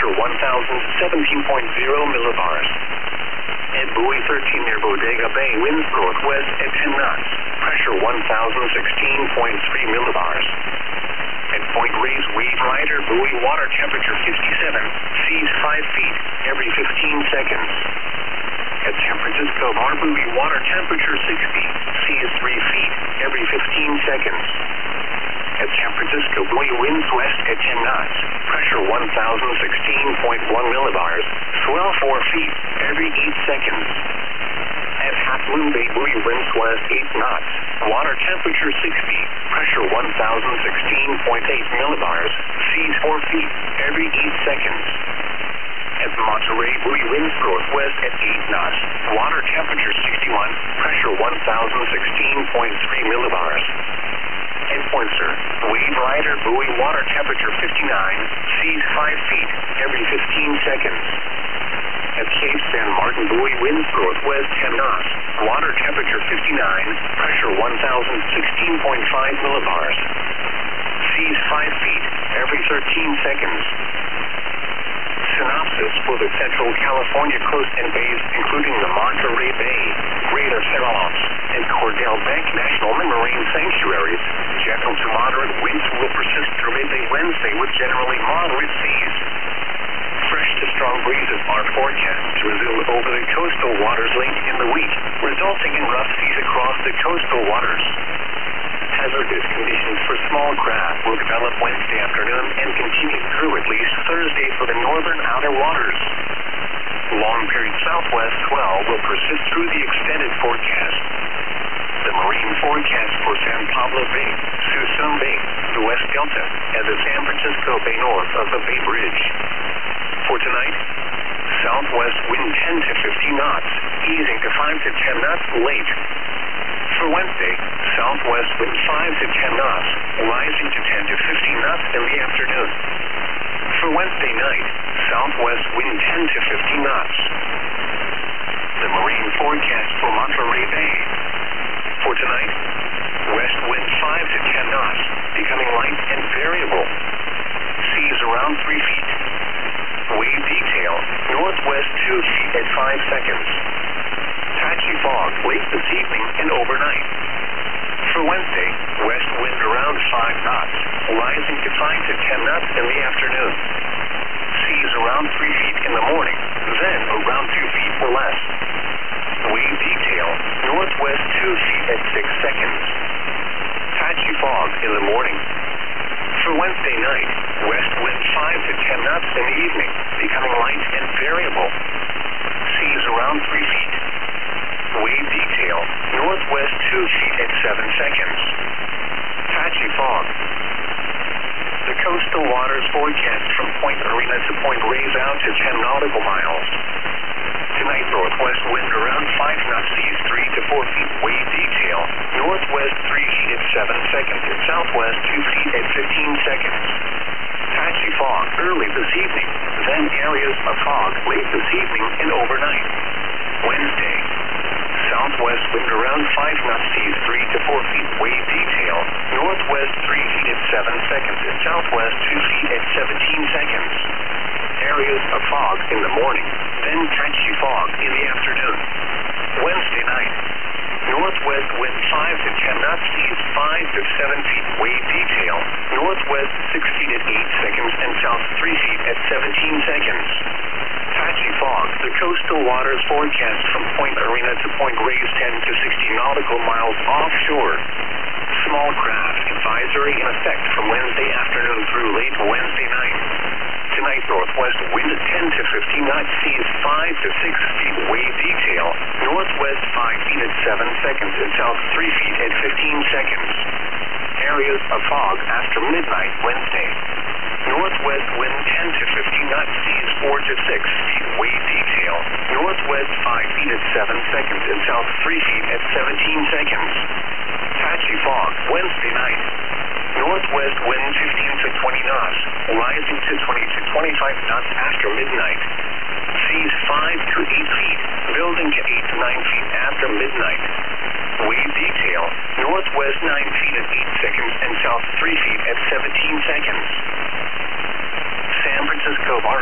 pressure 1017.0 millibars. At buoy 13 near Bodega Bay, winds northwest at 10 knots, pressure 1016.3 millibars. At Point Reyes, Wave Rider, buoy water temperature 57, seas 5 feet every 15 seconds. At San Francisco Bar, buoy water temperature 60, seas 3 feet every 15 seconds. At San Francisco, buoy winds west at 10 knots, pressure 1016.1 millibars, swell 4 feet every 8 seconds. At Half Moon Bay, buoy winds west 8 knots, water temperature 60, pressure 1016.8 millibars, seas 4 feet every 8 seconds. At Monterey, buoy winds northwest at 8 knots, water temperature 61, pressure 1016.3 millibars. At Poinsett, Wave Rider, buoy water temperature 59, seas 5 feet every 15 seconds. At Cape San Martin, buoy winds northwest 10 knots, water temperature 59, pressure 1016.5 millibars. Seas 5 feet every 13 seconds. Synopsis for the Central California coast and bays, including the Monterey Bay, Greater Cerralos, and Cordell Bank National Marine Sanctuaries. Gentle to moderate winds will persist through midday Wednesday with generally moderate seas. Fresh to strong breezes are forecast to resume over the coastal waters late in the week, resulting in rough seas across the coastal waters. Hazardous conditions for small craft will develop Wednesday afternoon and continue through at least Thursday for the northern outer waters. Long-period southwest swell will persist through the extended forecast. The marine forecast for San Pablo Bay, Suisun Bay, the West Delta, and the San Francisco Bay north of the Bay Bridge. For tonight, southwest wind 10 to 15 knots, easing to 5 to 10 knots late. For Wednesday, southwest wind 5 to 10 knots, rising to 10 to 15 knots in the afternoon. For Wednesday night, southwest wind 10 to 15 knots. The marine forecast for Monterey Bay. For tonight, west wind 5 to 10 knots, becoming light and variable. Seas around 3 feet. Wave detail, northwest 2 feet at 5 seconds. Patchy fog late this evening and overnight. For Wednesday, west wind around 5 knots, rising to 5 to 10 knots in the afternoon. Seas around 3 feet in the morning, then around 2 feet or less. Wave detail, northwest 2 feet at 6 seconds. Patchy fog in the morning. For Wednesday night, west wind 5 to 10 knots in the evening, becoming light and variable. Seas around 3 feet. Wave detail, northwest 2 feet at 7 seconds. Patchy fog. The coastal waters forecast from Point Arena to Point Reyes out to 10 nautical miles. Tonight, northwest wind around 5 knots, seas 3 to 4 feet. Wave detail, northwest 3 feet at 7 seconds and southwest 2 feet at 15 seconds. Patchy fog early this evening, then areas of fog late this evening and overnight. Wednesday, southwest wind around 5 knots, seas 3 to 4 feet. Wave detail, northwest 3 feet at 7 seconds and southwest 2 feet at 17 seconds. Areas of fog in the morning, then patchy fog in the afternoon. Wednesday night, northwest wind 5 to 10 knots, seas 5 to 7 feet. Wave detail, northwest 6 feet at 8 seconds and south 3 feet at 17 seconds. Patchy fog. The coastal waters forecast from Point Arena to Point Reyes 10 to 60 nautical miles offshore. Small craft advisory in effect from Wednesday afternoon through late Wednesday night. Tonight, northwest wind 10 to 15 knots, seas 5 to 6 feet. Wave detail, northwest 5 feet at 7 seconds and south 3 feet at 15 seconds. Areas of fog after midnight Wednesday. Northwest wind 10 to 15 knots, seas 4 to 6 feet. Wave detail, northwest 5 feet at 7 seconds and south 3 feet at 17 seconds. Patchy fog Wednesday night. Northwest wind 15 to 20 knots, rising to 20 to 25 knots after midnight. Seas 5 to 8 feet, building to 8 to 9 feet after midnight. Wave detail, northwest 9 feet at 8 seconds and south 3 feet at 17 seconds. San Francisco Bar